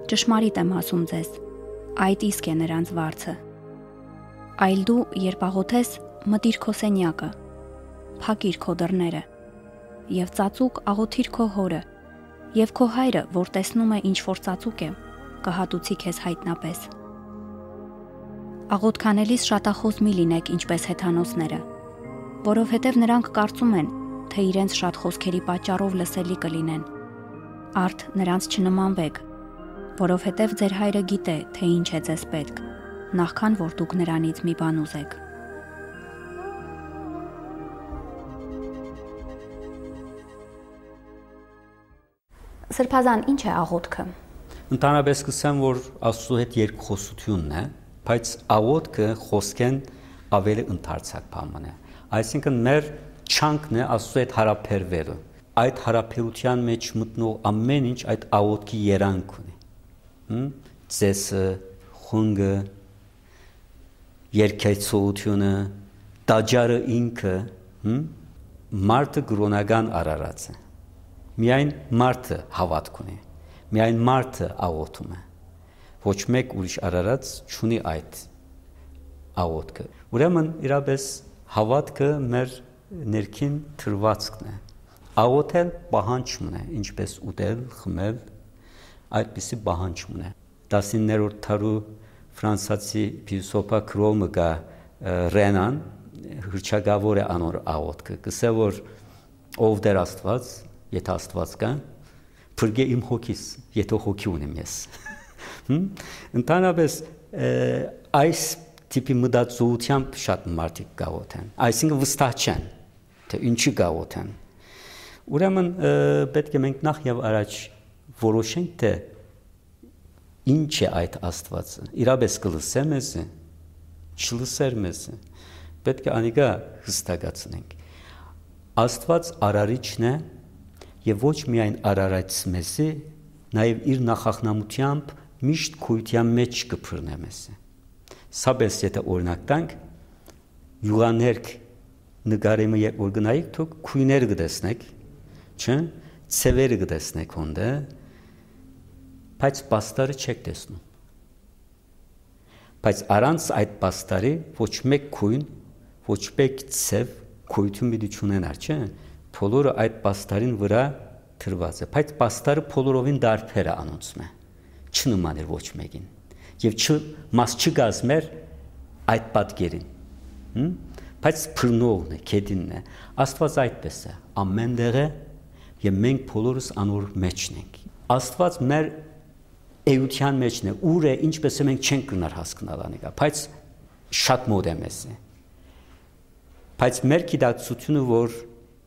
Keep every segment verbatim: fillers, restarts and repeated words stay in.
Ճշմարիտ եմ ասում ձեզ, այդ իսկ է նրանց վարձը։ Այլ դու, երբ աղոթես, մտիր քո սենյակը, փակիր քո դռները, եւ ծածուկ աղոթիր քո հորը, եւ քո հայրը, որ տեսնում է ինչ որ ծածուկ է, կհատուցի քեզ հայտնապես։ Աղոթքանելիս շատախոս մի լինեք ինչպես հեթանոսները, որովհետև նրանք կարծում են, թե իրենց շատ խոսքերի պատճառով լսելի կլինեն։ Արդ նրանց չնմանվեք, որովհետև ձեր հայրը գիտե, թե ինչ է ձեզ պետք, նախքան որ դուք նրանից մի բան ուզեք։ Սրբազան, ինչ է աղոթքը։ Ընդհանրապես կսեմ, որ Աստծո հետ երկխոսությունն է, բայց աղոթքը խոսքեն ավելի ընդարձակ բան է։ Այսինքն մեր չանքն է Աստծո հետ հարաբերվելը։ Այդ հարաբերության մեջ մտնող ամեն ինչ այդ աղոթքի երանգ ունի։ Ձեսը, խունգը, երկեցությունը, տաճարը ինքը, մարդը գրոնական արարած է։ Միայն մարդը հավատք ունի, միայն մարդը աղոթում է, ոչ մեկ ուրիշ արարած չունի այդ աղոթքը։ Ուրեմն իրապես հավատքը մեր ներքին թրվածքն է։ Աղոթել պահանջն է, ինչպես ուտել, խմել, այդպիսի պահանջն է։ տասիններորդ դարու ֆրանսիացի փիլիսոփա Կրոմը գա Ռենան հրճագավոր է անոր աղոթքը, գսե որ ով դեր Աստված, եթե Աստված կա, փրկե իմ հոգիս, եթե հոգի ունեմ ես։ Ընդհանրապես այս տիպի մտածողությամբ շատ մարդիկ գաղոթեն, այսինքն վստահ չեն, թե ինչի գաղոթեն։ Ուրեմն պետք է մենք նախ եւ առաջ որոշենք, թե ինչ է այդ Աստվածը։ Իրապես կլսե մեզ, չլսեր մեզ։ Պետք է անիկա հստակացնենք։ Աստված արարիչն է եւ ոչ միայն արարած մեզի, նաեւ իր նախախնամությամբ միշտ քույթյան մեջ կփռնե մեզ։ Սաբես եթե օրինակ տանք, յուղաներկ նկարեմը երբ որ գնայիք, դուք քույներ կտեսնեք, չէ՞, ցևերը կտեսնեք հոնդը, բայց պաստարը չեք տեսնում։ Բայց առանց այդ պաստարի ոչ մեկ քույն, ոչ մեկ ցև քույթում մի չունենար, չէ՞։ Բոլորը այդ պաստարին վրա թրված է, բայց պաստարը բոլորովին դարբեր է անոնցում է, չնման էր ոչ մեկին, եւ չ մաս չգազմեր այդ պատկերին, բայց փռնողն է, քեդինն է, Աստված այդպես է, ամեն դեղ է, եւ մենք բոլորս անոր մեջն ենք։ Աստված մեր էության մեջն է, ուր է, ինչպես է մենք չենք կնար հասկանալ անիկա, բայց շատ մոտ է մեզ է։ Բայց մեր գիտակցությունը, որ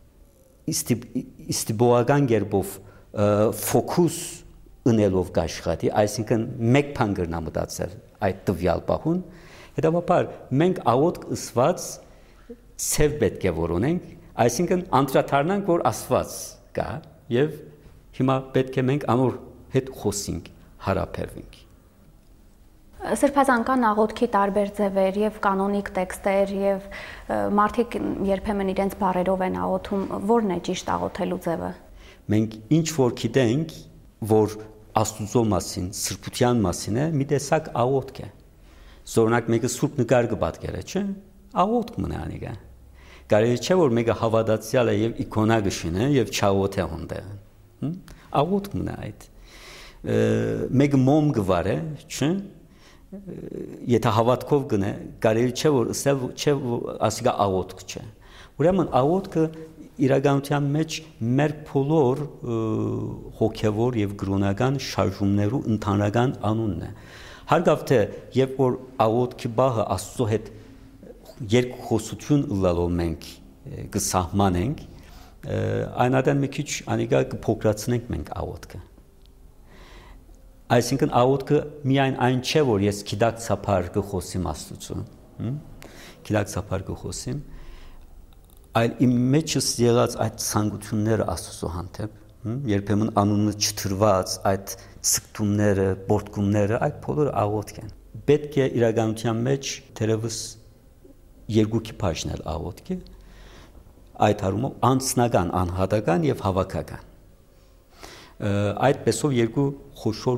իստիբողական գերբով ֆոկուս ունելով կաշխատի, այսինքն մեկ բան կրնա մտածել այդ տվյալ պահուն, հետևաբար մենք աղոթք ըսված ցև պետք է որոնենք, այսինքն անդրադառնանք, որ Աստված կա եւ հիմա պետք է մենք անոր հետ խոսենք, հարաբերվենք։ Սրբազան կան աղոթքի տարբեր ձևեր եւ կանոնիկ տեքստեր եւ մարդիկ երբեմն իրենց բառերով են աղոթում, որն է ճիշտ աղոթելու ձևը։ Մենք ինչ որ գիտենք, որ Աստուծո մասին, սրբության մասին է, մի տեսակ աղոթք է։ Օրինակ մեկը սուրբ նկար կպատկերը, չէ՞, աղոթք մնա անիկա։ Կարելի չէ որ մեկը հավատացյալ է եւ իկոնա գշինը եւ չաղոթե հոնդեղ։ Աղոթք մնա այդ։ Մեկը մոմ գվարը, չէ՞։ Եթե հավատքով գնե, կարելի չէ որ ասել չէ ասիկա աղոթք չէ։ Ուրեմն աղոթքը իրականության մեջ մեր բոլոր հոգևոր եւ գրոնական շարժումներու ընդհանրական անունն է։ Հարգավ թե երբ որ աղոթքի բաղը Աստծո հետ երկխոսություն ըլլալով մենք կսահմանենք, այնադեն մի քիչ անիկա կփոքրացնենք մենք աղոթքը։ Այսինքն աղոթքը միայն այն չէ, որ ես գիտակցաբար կխոսիմ Աստծո, գիտակցաբար կխոսիմ, այլ իմ մեջս եղած այդ ցանկությունները Աստծո հանդեպ, երբեմն անունը չթրված այդ ցկտումները, բորտկումները, այդ բոլորը աղոթք են։ Պետք է իրականության մեջ դերևս երկուքի բաժնել աղոթքը, այդ հարումով անձնական, անհատական եւ հավաքական։ Այդ պեսով երկու խոշոր